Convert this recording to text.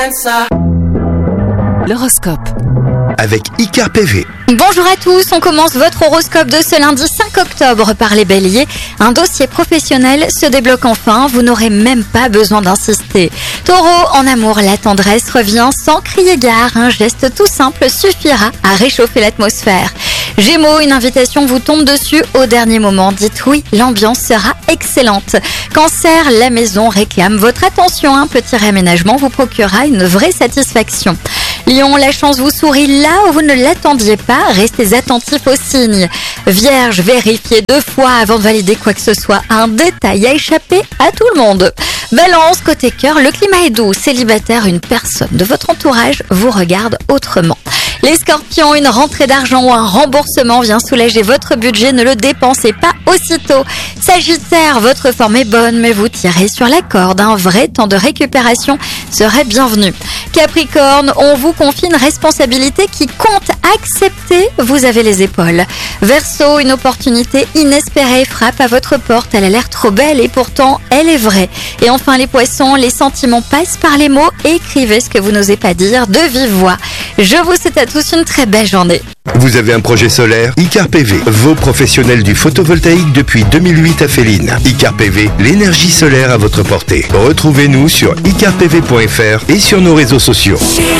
L'horoscope avec Icar PV. Bonjour à tous, on commence votre horoscope de ce lundi 5 octobre par les béliers. Un dossier professionnel se débloque enfin, vous n'aurez même pas besoin d'insister. Taureau, en amour, la tendresse revient sans crier gare. Un geste tout simple suffira à réchauffer l'atmosphère. Gémeaux, une invitation vous tombe dessus au dernier moment. Dites oui, l'ambiance sera excellente. Cancer, la maison réclame votre attention. Un petit réaménagement vous procurera une vraie satisfaction. Lion, la chance vous sourit là où vous ne l'attendiez pas. Restez attentif aux signes. Vierge, vérifiez 2 fois avant de valider quoi que ce soit. Un détail a échappé à tout le monde. Balance, côté cœur, le climat est doux. Célibataire, une personne de votre entourage vous regarde autrement. Les scorpions, une rentrée d'argent ou un remboursement vient soulager votre budget, ne le dépensez pas aussitôt. Sagittaire, votre forme est bonne mais vous tirez sur la corde, un vrai temps de récupération serait bienvenu. Capricorne, on vous confie une responsabilité qui compte, acceptez, vous avez les épaules. Verseau, une opportunité inespérée frappe à votre porte, elle a l'air trop belle et pourtant elle est vraie. Et enfin les poissons, les sentiments passent par les mots, écrivez ce que vous n'osez pas dire de vive voix. Je vous souhaite à tous une très belle journée. Vous avez un projet solaire? Icar PV, vos professionnels du photovoltaïque depuis 2008 à Féline. Icar PV, l'énergie solaire à votre portée. Retrouvez-nous sur icarpv.fr et sur nos réseaux sociaux.